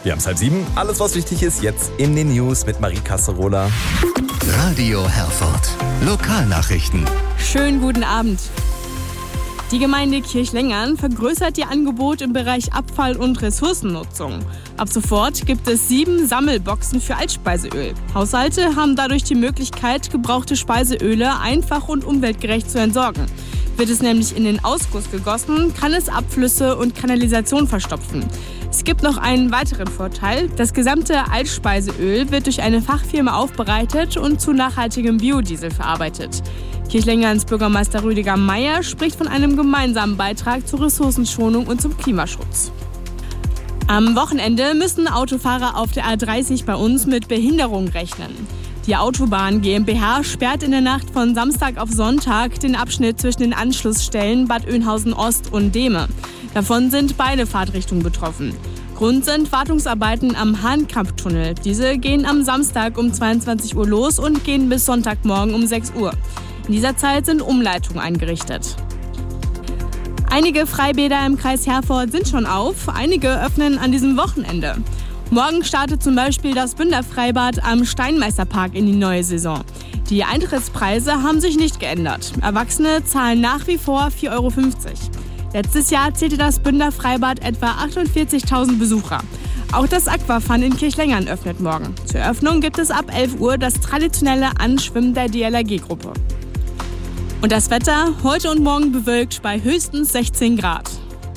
Wir haben es 6:30. Alles, was wichtig ist, jetzt in den News mit Marie Casserola. Radio Herford. Lokalnachrichten. Schönen guten Abend. Die Gemeinde Kirchlengern vergrößert ihr Angebot im Bereich Abfall- und Ressourcennutzung. Ab sofort gibt es 7 Sammelboxen für Altspeiseöl. Haushalte haben dadurch die Möglichkeit, gebrauchte Speiseöle einfach und umweltgerecht zu entsorgen. Wird es nämlich in den Ausguss gegossen, kann es Abflüsse und Kanalisation verstopfen. Es gibt noch einen weiteren Vorteil. Das gesamte Altspeiseöl wird durch eine Fachfirma aufbereitet und zu nachhaltigem Biodiesel verarbeitet. Kirchlengerns Bürgermeister Rüdiger Meier spricht von einem gemeinsamen Beitrag zur Ressourcenschonung und zum Klimaschutz. Am Wochenende müssen Autofahrer auf der A30 bei uns mit Behinderung rechnen. Die Autobahn GmbH sperrt in der Nacht von Samstag auf Sonntag den Abschnitt zwischen den Anschlussstellen Bad Oeynhausen Ost und Dehme. Davon sind beide Fahrtrichtungen betroffen. Grund sind Wartungsarbeiten am Hahnkamp-Tunnel. Diese gehen am Samstag um 22 Uhr los und gehen bis Sonntagmorgen um 6 Uhr. In dieser Zeit sind Umleitungen eingerichtet. Einige Freibäder im Kreis Herford sind schon auf, einige öffnen an diesem Wochenende. Morgen startet zum Beispiel das Bünderfreibad am Steinmeisterpark in die neue Saison. Die Eintrittspreise haben sich nicht geändert. Erwachsene zahlen nach wie vor 4,50 Euro. Letztes Jahr zählte das Bünderfreibad etwa 48.000 Besucher. Auch das Aquafun in Kirchlengern öffnet morgen. Zur Eröffnung gibt es ab 11 Uhr das traditionelle Anschwimmen der DLRG-Gruppe. Und das Wetter heute und morgen bewölkt bei höchstens 16 Grad.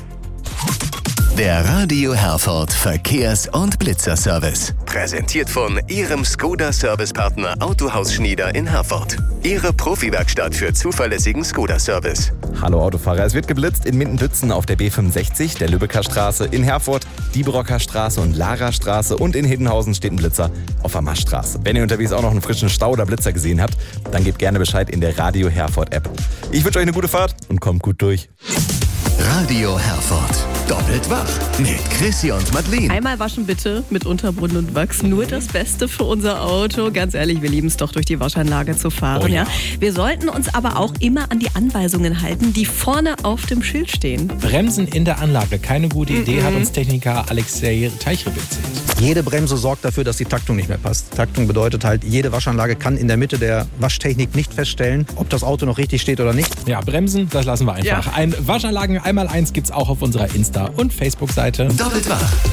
Der Radio Herford Verkehrs- und Blitzerservice. Präsentiert von Ihrem Skoda-Servicepartner Autohaus Schnieder in Herford. Ihre Profi-Werkstatt für zuverlässigen Skoda-Service. Hallo Autofahrer, es wird geblitzt in Minden-Dützen auf der B65, der Lübecker Straße, in Herford, Dieberocker Straße und Lara Straße und in Hiddenhausen steht ein Blitzer auf der Maschstraße. Wenn ihr unterwegs auch noch einen frischen Stau oder Blitzer gesehen habt, dann gebt gerne Bescheid in der Radio Herford App. Ich wünsche euch eine gute Fahrt und kommt gut durch. Radio Herford. Doppelt wach mit Chrissy und Madeleine. Einmal waschen bitte mit Unterbrunnen und Wachs. Nur das Beste für unser Auto. Ganz ehrlich, wir lieben es doch, durch die Waschanlage zu fahren. Oh ja. Wir sollten uns aber auch immer an die Anweisungen halten, die vorne auf dem Schild stehen. Bremsen in der Anlage, keine gute Idee, hat uns Techniker Alexei Teichripp erzählt. Jede Bremse sorgt dafür, dass die Taktung nicht mehr passt. Taktung bedeutet halt, jede Waschanlage kann in der Mitte der Waschtechnik nicht feststellen, ob das Auto noch richtig steht oder nicht. Ja, Bremsen, das lassen wir einfach. Ja. Ein Waschanlagen 1x1 gibt's auch auf unserer Insta- und Facebook-Seite. Doppelt wach.